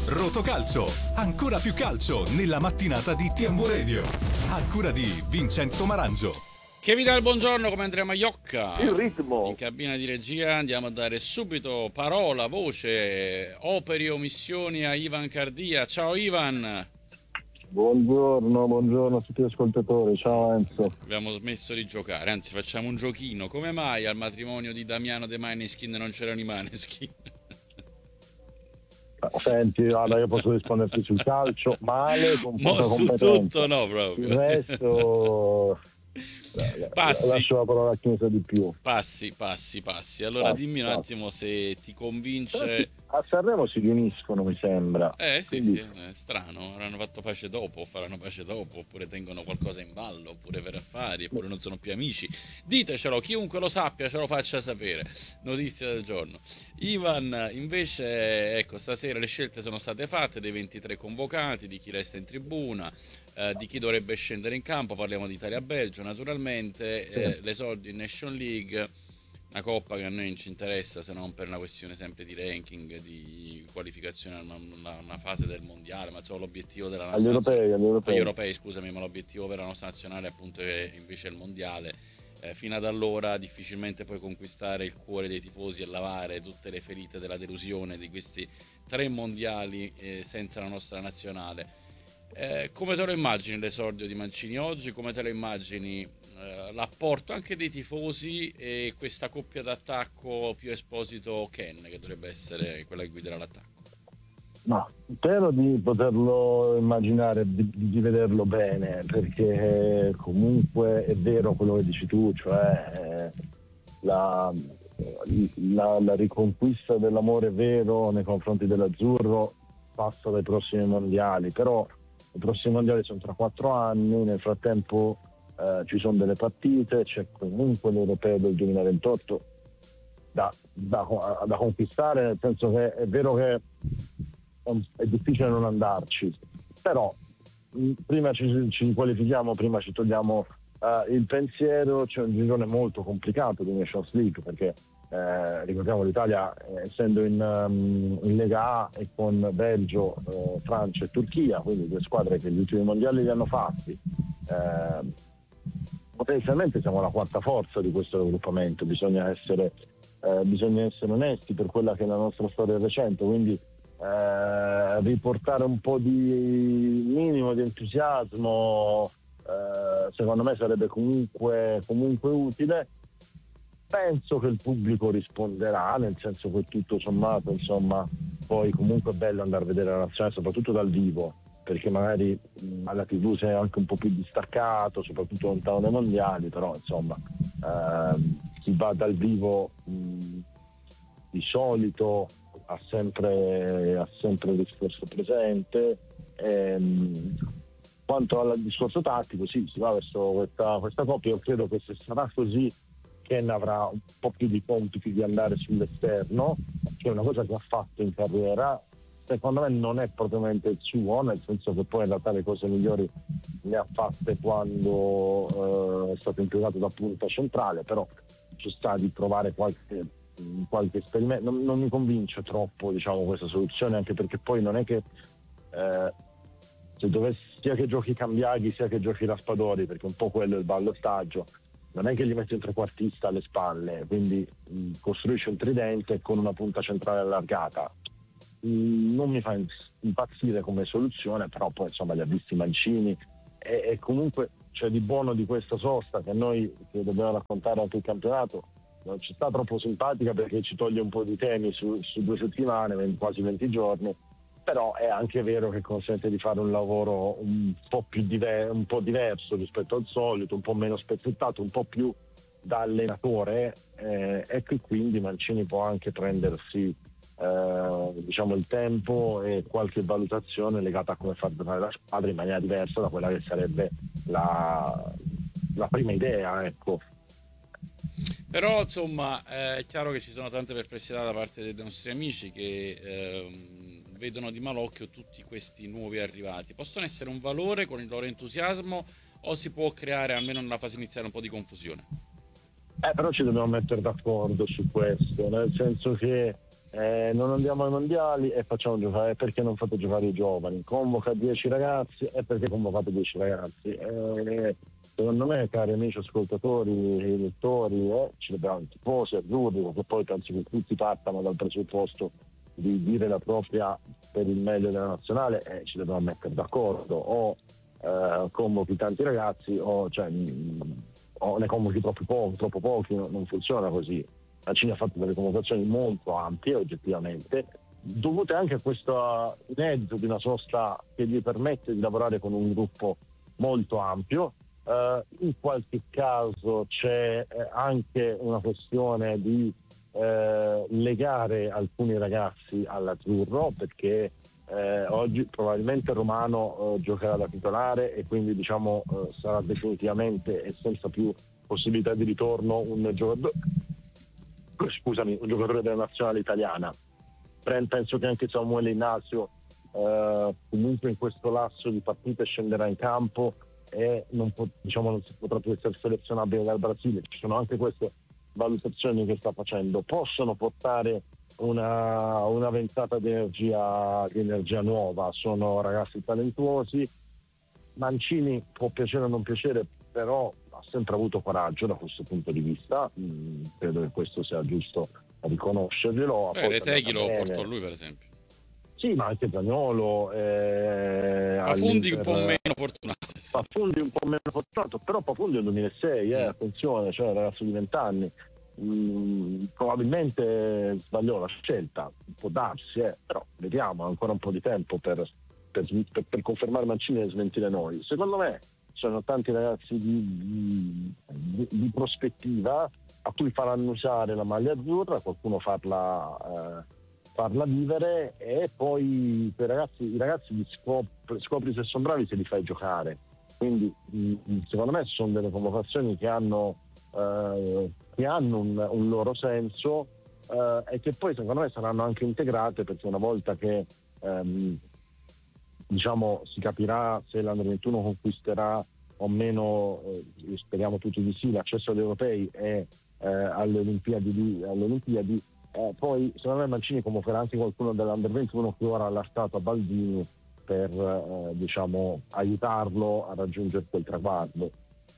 Rotocalcio, ancora più calcio nella mattinata di TMW Radio. A cura di Vincenzo Marangio. Che vi dà il buongiorno come Andrea Maiocca. Il ritmo. In cabina di regia andiamo a dare subito parola, voce, operi o missioni a Ivan Cardia. Ciao Ivan. Buongiorno a tutti gli ascoltatori, ciao Enzo. Abbiamo smesso di giocare, anzi facciamo un giochino. Come mai al matrimonio di Damiano De Maneskin non c'erano i Maneskin? Senti, guarda, io posso risponderti sul calcio male, con poca Su competenza. tutto no proprio. Il resto Passi. lascio la parola a chi ne sa di più. Passi. Allora dimmi un passi. attimo se ti convince. A Sanremo si riuniscono, mi sembra. Sì, Quindi, sì, è strano, avranno fatto pace dopo, faranno pace dopo, oppure tengono qualcosa in ballo, oppure per affari, oppure non sono più amici. Ditecelo, chiunque lo sappia ce lo faccia sapere. Notizia del giorno. Ivan, invece, ecco, stasera le scelte sono state fatte dei 23 convocati, di chi resta in tribuna, di chi dovrebbe scendere in campo. Parliamo di Italia-Belgio, naturalmente, l'esordio in Nation League. Una coppa che a noi non ci interessa se non per una questione sempre di ranking, di qualificazione a una fase del mondiale, ma insomma l'obiettivo della nostra agli europei, scusami, ma l'obiettivo per la nostra nazionale appunto è invece il mondiale. Fino ad allora difficilmente puoi conquistare il cuore dei tifosi e lavare tutte le ferite della delusione di questi 3 mondiali senza la nostra nazionale. Come te lo immagini l'esordio di Mancini oggi? Come te lo immagini l'apporto anche dei tifosi e questa coppia d'attacco più Esposito-Ken, che dovrebbe essere quella che guiderà l'attacco? no, spero di poterlo immaginare, di vederlo bene, perché comunque è vero quello che dici tu, cioè la riconquista dell'amore vero nei confronti dell'azzurro passa dai prossimi mondiali, però i prossimi mondiali sono tra 4 anni, nel frattempo ci sono delle partite, c'è comunque l'Europeo del 2028 da conquistare, nel senso che è vero che è difficile non andarci, però prima ci qualifichiamo, prima ci togliamo il pensiero. C'è un girone molto complicato di Nations League, perché ricordiamo l'Italia essendo in Lega A e con Belgio, Francia e Turchia, quindi 2 squadre che gli ultimi mondiali li hanno fatti, potenzialmente siamo la 4ª forza di questo raggruppamento. Bisogna essere onesti per quella che è la nostra storia recente, quindi riportare un po' di minimo di entusiasmo secondo me sarebbe comunque utile. Penso che il pubblico risponderà, nel senso che tutto sommato, insomma, poi comunque è bello andare a vedere la nazionale, soprattutto dal vivo, perché magari alla TV sei anche un po' più distaccato, soprattutto lontano dai mondiali, però insomma chi va dal vivo di solito ha sempre il discorso presente. Quanto al discorso tattico, sì, si va verso questa coppia. Io credo che se sarà così Ken avrà un po' più di compiti di andare sull'esterno, che è una cosa che ha fatto in carriera. Secondo me non è propriamente il suo, nel senso che poi in realtà le cose migliori le ha fatte quando è stato impiegato da punta centrale, però ci sta di provare qualche esperimento. Non mi convince troppo, diciamo, questa soluzione, anche perché poi non è che se dovessi, sia che giochi Cambiaghi sia che giochi Raspadori, perché un po' quello è il ballottaggio, non è che gli metti un trequartista alle spalle, quindi costruisci un tridente con una punta centrale allargata. Non mi fa impazzire come soluzione, però poi insomma li ha visti Mancini e comunque c'è di buono di questa sosta che noi che dobbiamo raccontare anche il campionato non ci sta troppo simpatica, perché ci toglie un po' di temi su 2 settimane, quasi 20 giorni, però è anche vero che consente di fare un lavoro un po' diverso rispetto al solito, un po' meno spezzettato, un po' più da allenatore, e che quindi Mancini può anche prendersi diciamo il tempo e qualche valutazione legata a come far giocare la squadra in maniera diversa da quella che sarebbe la prima idea, ecco. Però insomma è chiaro che ci sono tante perplessità da parte dei nostri amici che vedono di malocchio tutti questi nuovi arrivati. Possono essere un valore con il loro entusiasmo, o si può creare almeno nella fase iniziale un po' di confusione? Però ci dobbiamo mettere d'accordo su questo, nel senso che non andiamo ai mondiali e facciamo giocare, perché non fate giocare i giovani? Convoca 10 ragazzi e perché convocate 10 ragazzi? Secondo me, cari amici ascoltatori, lettori, ci dobbiamo, tifosi azzurri, perché poi penso che tutti partano dal presupposto di dire la propria per il meglio della nazionale, e ci dobbiamo mettere d'accordo, o convochi tanti ragazzi o ne convochi troppo pochi, non funziona così. La Cina ha fatto delle convocazioni molto ampie oggettivamente, dovute anche a questo inedito di una sosta che gli permette di lavorare con un gruppo molto ampio. In qualche caso c'è anche una questione di legare alcuni ragazzi all'azzurro, perché oggi probabilmente Romano giocherà da titolare e quindi sarà definitivamente e senza più possibilità di ritorno un giocatore della nazionale italiana. Penso che anche Samuele Ignazio comunque in questo lasso di partite scenderà in campo e non si potrà più essere selezionabile dal Brasile. Ci sono anche queste valutazioni che sta facendo, possono portare una ventata di energia nuova. Sono ragazzi talentuosi. Mancini può piacere o non piacere, però ha sempre avuto coraggio da questo punto di vista, credo che questo sia giusto riconoscerglielo. Reteghi lo portò lui, per esempio. Sì, ma anche Zaniolo, Pafundi un po' meno fortunato. Pafundi un po' meno fortunato, però Pafundi è il 2006, attenzione, cioè ragazzo di 20 anni. Probabilmente sbagliò la scelta, può darsi, però vediamo, ancora un po' di tempo per confermare Mancini e smentire noi. Secondo me sono tanti ragazzi di prospettiva a cui faranno usare la maglia azzurra, qualcuno farla vivere, e poi i ragazzi scopri se sono bravi, se li fai giocare. Quindi secondo me sono delle convocazioni che hanno un loro senso, e che poi secondo me saranno anche integrate, perché una volta che si capirà se l'Under 21 conquisterà o meno, speriamo tutti di sì, l'accesso agli europei e alle Olimpiadi, poi secondo me Mancini convocherà anche qualcuno dell'Under 21 che ora ha lasciato a Baldini per aiutarlo a raggiungere quel traguardo.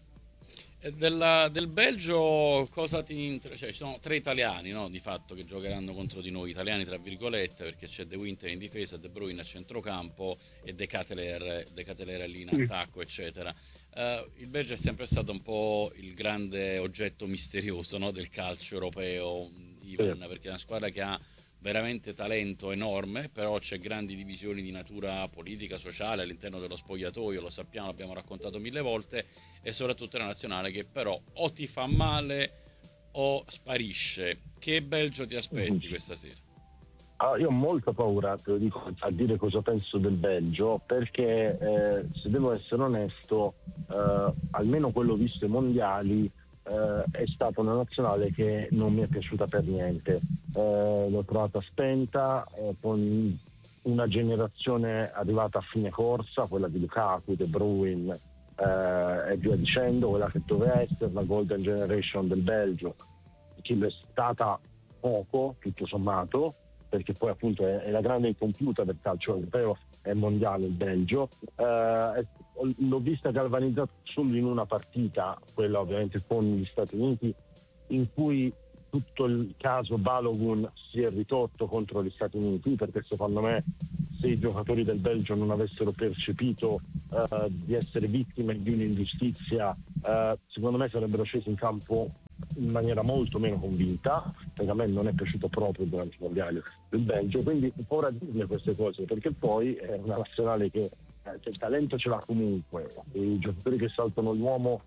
Del Belgio cosa ci sono 3 italiani, no, di fatto, che giocheranno contro di noi, italiani tra virgolette, perché c'è De Winter in difesa, De Bruyne a centrocampo e De Ketelaere lì in attacco, eccetera. Il Belgio è sempre stato un po' il grande oggetto misterioso, no, del calcio europeo, Ivan, perché è una squadra che ha veramente talento enorme, però c'è grandi divisioni di natura politica, sociale all'interno dello spogliatoio, lo sappiamo, l'abbiamo raccontato 1000 volte, e soprattutto è una nazionale che però o ti fa male o sparisce. Che Belgio ti aspetti questa sera? Io ho molta paura, te lo dico, a dire cosa penso del Belgio, perché se devo essere onesto, almeno quello visto ai mondiali, è stata una nazionale che non mi è piaciuta per niente. L'ho trovata spenta, con una generazione arrivata a fine corsa, quella di Lukaku, De Bruyne e via dicendo, quella che doveva essere la Golden Generation del Belgio, che è stata poco, tutto sommato, perché poi appunto è la grande incompiuta del calcio europeo e mondiale il Belgio. L'ho vista galvanizzata solo in una partita, quella ovviamente con gli Stati Uniti, in cui tutto il caso Balogun si è ridotto contro gli Stati Uniti, perché secondo me se i giocatori del Belgio non avessero percepito di essere vittime di un'ingiustizia, secondo me sarebbero scesi in campo in maniera molto meno convinta, perché a me non è piaciuto proprio durante i mondiali del Belgio. Quindi ho paura di dirle queste cose, perché poi è una nazionale che il talento ce l'ha comunque, i giocatori che saltano l'uomo,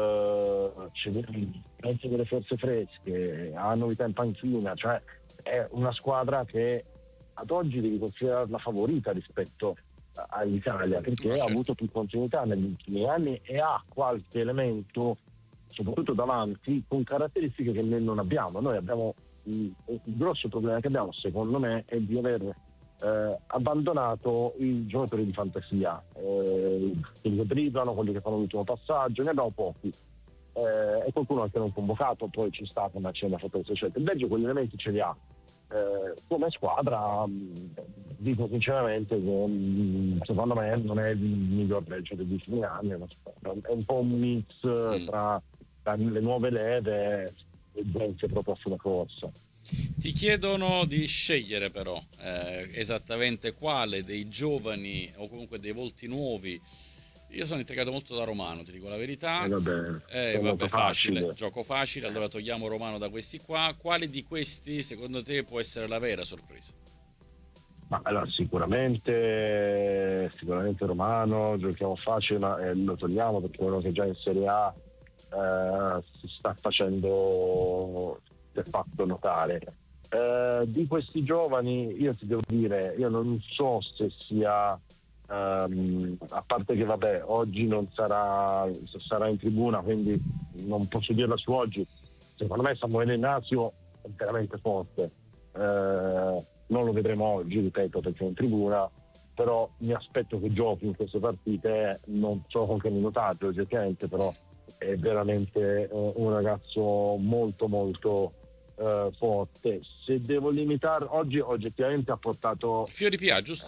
penso delle forze fresche, ha novità in panchina, cioè è una squadra che ad oggi devi considerarla favorita rispetto all'Italia, perché ha avuto più continuità negli ultimi anni e ha qualche elemento, soprattutto davanti, con caratteristiche che noi non abbiamo. Noi abbiamo il grosso problema che abbiamo, secondo me, è di aver abbandonato i giocatori di fantasia, quelli che driblano, quelli che fanno l'ultimo passaggio, ne abbiamo pochi, e qualcuno anche non convocato, poi ci sta, ma c'è una fatto queste scelte. Il Belgio quegli elementi ce li ha, come squadra dico sinceramente che secondo me non è il miglior calcio degli ultimi anni, è un po' un mix tra le nuove leve e gente proprio sulla corsa. Ti chiedono di scegliere però esattamente quale dei giovani o comunque dei volti nuovi. Io sono intrigato molto da Romano, ti dico la verità. Vabbè, facile, gioco facile, allora togliamo Romano da questi qua. Quale di questi secondo te può essere la vera sorpresa? Ma allora sicuramente Romano, giochiamo facile, ma lo togliamo perché quello che già in Serie A si sta facendo de facto notare. Di questi giovani io ti devo dire, io non so se sia a parte che vabbè oggi non sarà in tribuna, quindi non posso dirla su oggi. Secondo me Samuele Ignazio è veramente forte, non lo vedremo oggi, ripeto, perché è in tribuna, però mi aspetto che giochi in queste partite, non so con che minutaggio oggettivamente, però è veramente un ragazzo molto molto forte. Se devo limitare, oggi oggettivamente ha portato Fiori Pia, giusto?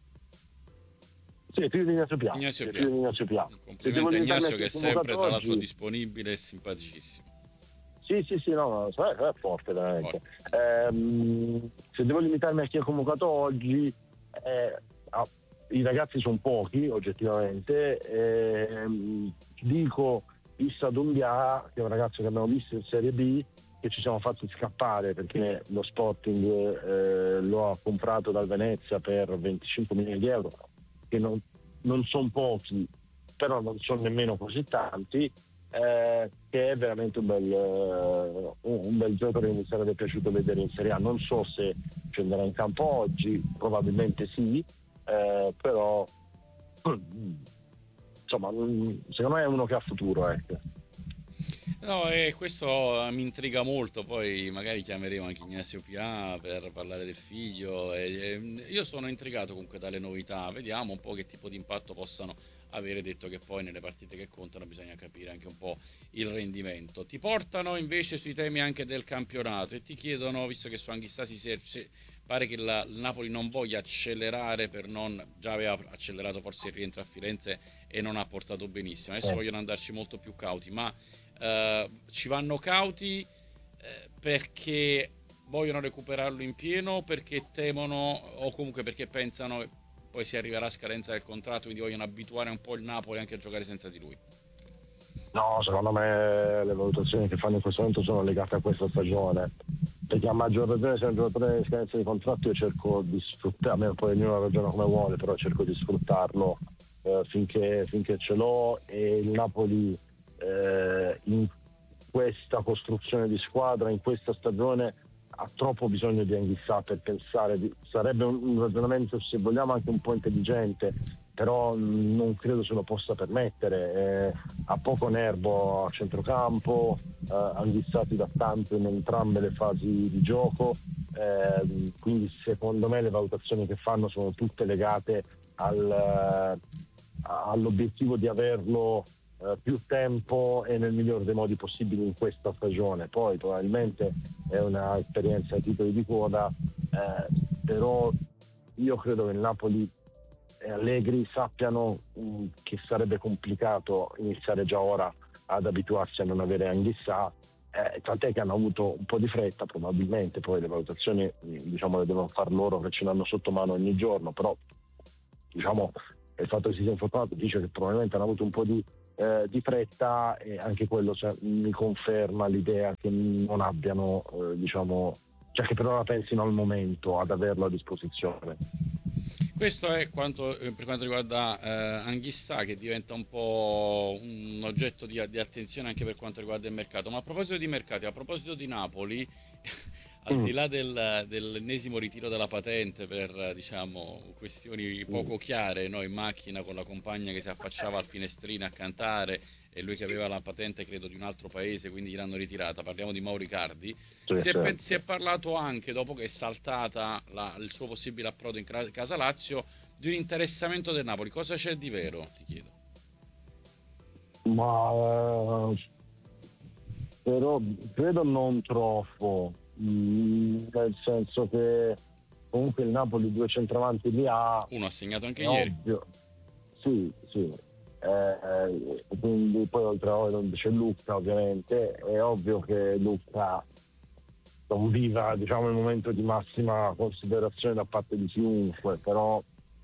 Sì, più di Ignazio Pia. Complimenti a Ignazio che è sempre tra l'altro disponibile e simpaticissimo. Sì, no, è forte veramente. Se devo limitarmi a chi è convocato oggi, i ragazzi sono pochi oggettivamente. Dico Issa Doumbia, che è un ragazzo che abbiamo visto in Serie B, che ci siamo fatti scappare perché lo Sporting lo ha comprato dal Venezia per 25 milioni di euro, che non sono pochi, però non sono nemmeno così tanti, che è veramente un bel giocatore che mi sarebbe piaciuto vedere in Serie A. Non so se scenderà in campo oggi, probabilmente sì, però insomma secondo me è uno che ha futuro, ecco. No, e questo mi intriga molto, poi magari chiameremo anche Ignazio Pia per parlare del figlio. Io sono intrigato comunque dalle novità, vediamo un po' che tipo di impatto possano avere, detto che poi nelle partite che contano bisogna capire anche un po' il rendimento. Ti portano invece sui temi anche del campionato e ti chiedono, visto che su Anghissà pare che il Napoli non voglia accelerare, già aveva accelerato forse il rientro a Firenze e non ha portato benissimo, adesso vogliono andarci molto più cauti, ma ci vanno cauti perché vogliono recuperarlo in pieno, perché temono o comunque perché pensano che poi si arriverà a scadenza del contratto, quindi vogliono abituare un po' il Napoli anche a giocare senza di lui? No, secondo me le valutazioni che fanno in questo momento sono legate a questa stagione, perché a maggior ragione se è un giocatore in scadenza di contratto io cerco di sfruttarlo, poi ognuno ragiona come vuole, però cerco di sfruttarlo finché ce l'ho, e il Napoli in questa costruzione di squadra, in questa stagione ha troppo bisogno di Anghissà per pensare sarebbe un ragionamento, se vogliamo, anche un po' intelligente, però non credo se lo possa permettere. Ha poco nervo a centrocampo, Anghissà da tanto in entrambe le fasi di gioco, quindi secondo me le valutazioni che fanno sono tutte legate all'obiettivo di averlo più tempo e nel miglior dei modi possibili in questa stagione. Poi probabilmente è una esperienza ai titoli di coda, però io credo che il Napoli e Allegri sappiano che sarebbe complicato iniziare già ora ad abituarsi a non avere Anghissà, tant'è che hanno avuto un po' di fretta, probabilmente poi le valutazioni diciamo le devono far loro che ce l'hanno sotto mano ogni giorno, però diciamo il fatto che si sia informato dice che probabilmente hanno avuto un po' di fretta, e anche quello mi conferma l'idea che non abbiano cioè che però la pensino al momento ad averlo a disposizione. Questo è quanto per quanto riguarda Anghissà, che diventa un po' un oggetto di attenzione anche per quanto riguarda il mercato. Ma a proposito di mercati, a proposito di Napoli, al di là dell'ennesimo ritiro della patente per questioni poco chiare, no? In macchina con la compagna che si affacciava al finestrino a cantare e lui che aveva la patente credo di un altro paese, quindi gliel'hanno ritirata, parliamo di Mauro Icardi. Si è parlato anche, dopo che è saltata il suo possibile approdo in casa Lazio, di un interessamento del Napoli. Cosa c'è di vero, ti chiedo? Ma però credo non troppo, nel senso che comunque il Napoli due centravanti li ha. Uno ha segnato anche è ieri. ovvio. Sì. Quindi poi oltre a Oilon c'è Lucca, ovviamente. È ovvio che Lucca non viva, diciamo, il momento di massima considerazione da parte di chiunque, però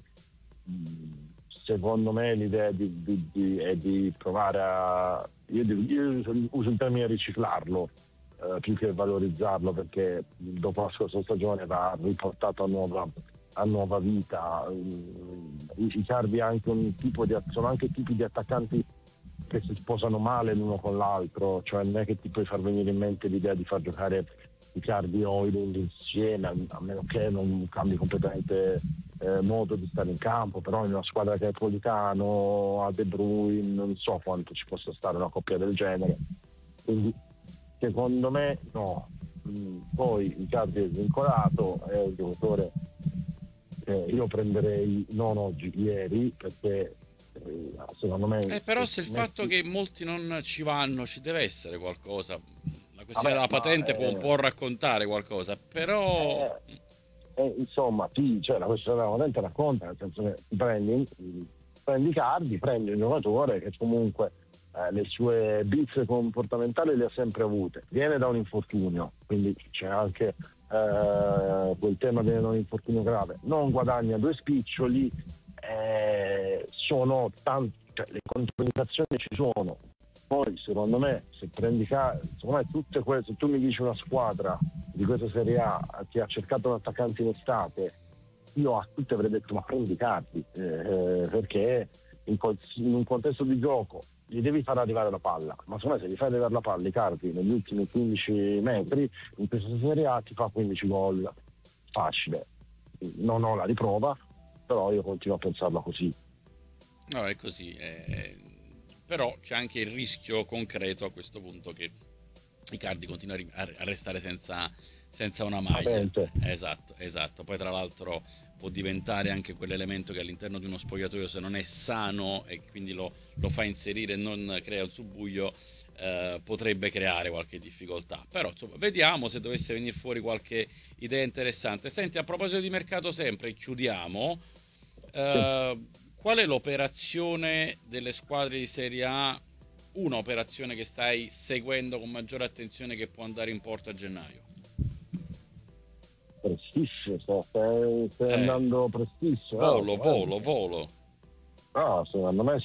secondo me l'idea è di provare a io uso il termine riciclarlo più che valorizzarlo, perché dopo la scorsa stagione va riportato a nuova vita. Icardi è anche sono anche tipi di attaccanti che si sposano male l'uno con l'altro, cioè non è che ti puoi far venire in mente l'idea di far giocare Icardi e Højlund insieme, a meno che non cambi completamente modo di stare in campo, però in una squadra che è Politano, a De Bruyne, non so quanto ci possa stare una coppia del genere, quindi secondo me no. Poi Icardi è svincolato, è un giocatore io prenderei non oggi, ieri, perché secondo me Però se il fatto che molti non ci vanno, ci deve essere qualcosa. La questione della patente può raccontare qualcosa, però insomma sì, cioè la questione della patente racconta, nel senso che prendi Cardi, prendi un giocatore che comunque le sue bizze comportamentali le ha sempre avute, viene da un infortunio, quindi c'è anche quel tema del non infortunio grave, non guadagna due spiccioli, sono tanti, cioè, le controindicazioni ci sono. Poi secondo me se prendi tutte quelle, se tu mi dici una squadra di questa Serie A che ha cercato un attaccante in estate, io a tutte avrei detto ma prendi Cardi, perché in un contesto di gioco gli devi far arrivare la palla, ma secondo me se gli fai arrivare la palla Icardi negli ultimi 15 metri in questa Serie A ti fa 15 gol facile. Non ho la riprova, però io continuo a pensarla così. No, è così. Però c'è anche il rischio concreto a questo punto che Icardi continua a restare senza una maglia. Esatto. Poi tra l'altro può diventare anche quell'elemento che all'interno di uno spogliatoio, se non è sano e quindi lo fa inserire e non crea il subbuglio, potrebbe creare qualche difficoltà. Però insomma, vediamo se dovesse venire fuori qualche idea interessante. Senti, a proposito di mercato sempre, chiudiamo. Qual è l'operazione delle squadre di Serie A? Una operazione che stai seguendo con maggiore attenzione che può andare in porto a gennaio? Prestissimo, stai andando prestissimo. Volo. No, secondo me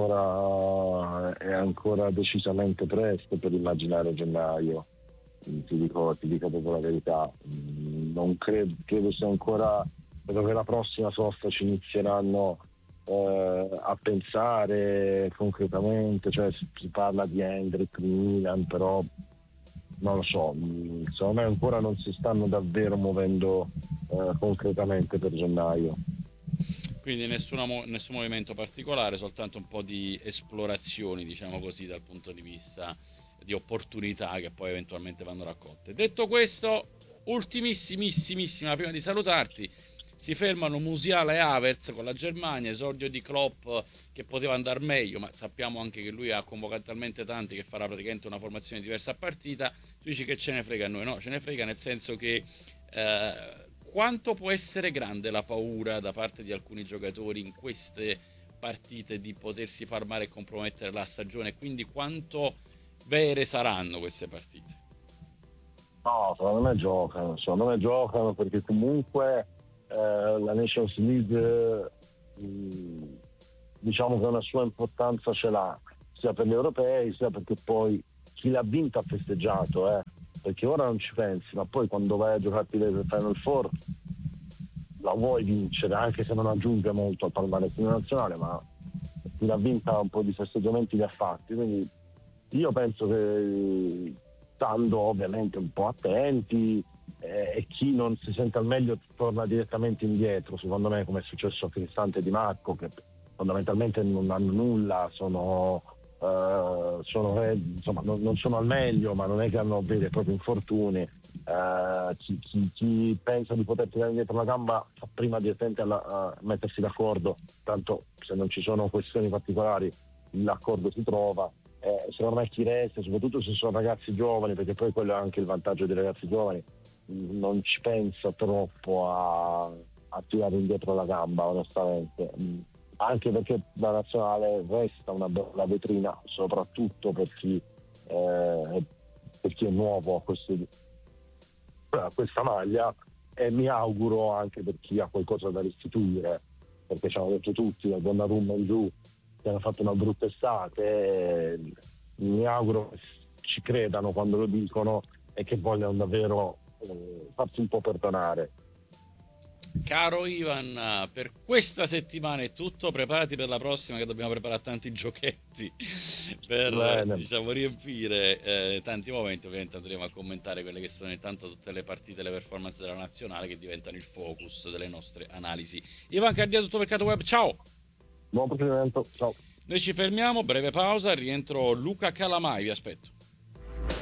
è ancora decisamente presto per immaginare gennaio. Ti dico proprio la verità. Non credo sia ancora, credo che la prossima sosta ci inizieranno a pensare concretamente, cioè si parla di Hendrik, Milan, però non lo so, secondo me ancora non si stanno davvero muovendo concretamente per gennaio. Quindi nessun movimento particolare, soltanto un po' di esplorazioni, diciamo così, dal punto di vista di opportunità che poi eventualmente vanno raccolte. Detto questo, ultimissimissima prima di salutarti, si fermano Musiala e Havertz con la Germania, esordio di Klopp che poteva andare meglio, ma sappiamo anche che lui ha convocato talmente tanti che farà praticamente una formazione diversa a partita. Tu dici che ce ne frega a noi? No, ce ne frega nel senso che quanto può essere grande la paura da parte di alcuni giocatori in queste partite di potersi far male e compromettere la stagione, e quindi quanto vere saranno queste partite? No, secondo me giocano perché comunque la Nations League diciamo che una sua importanza ce l'ha, sia per gli europei sia perché poi chi l'ha vinta ha festeggiato, perché ora non ci pensi, ma poi quando vai a giocarti le Final Four la vuoi vincere, anche se non aggiunge molto al palmarès nazionale, ma chi l'ha vinta un po' di festeggiamenti li ha fatti, quindi io penso che stando ovviamente un po' attenti, e chi non si sente al meglio torna direttamente indietro, secondo me, come è successo a Cristante e Di Marco, che fondamentalmente non hanno nulla, insomma, non sono al meglio, ma non è che hanno veri e propri infortuni. Chi pensa di poter tirare indietro la gamba fa prima direttamente a mettersi d'accordo, tanto se non ci sono questioni particolari l'accordo si trova, secondo me chi resta, soprattutto se sono ragazzi giovani, perché poi quello è anche il vantaggio dei ragazzi giovani, non ci pensa troppo a tirare indietro la gamba, onestamente. Anche perché la nazionale resta una bella vetrina, soprattutto per chi è nuovo a questa maglia, e mi auguro anche per chi ha qualcosa da restituire, perché ci hanno detto tutti dal Donnarumma in giù che hanno fatto una brutta estate. Mi auguro che ci credano quando lo dicono e che vogliano davvero farsi un po' perdonare. Caro Ivan, per questa settimana è tutto. Preparati per la prossima, che dobbiamo preparare tanti giochetti per diciamo riempire tanti momenti. Ovviamente andremo a commentare quelle che sono intanto tutte le partite, le performance della nazionale, che diventano il focus delle nostre analisi. Ivan Cardia, tutto Mercato Web, ciao. Buon proseguimento, ciao. Noi ci fermiamo, breve pausa, rientro Luca Calamai, vi aspetto.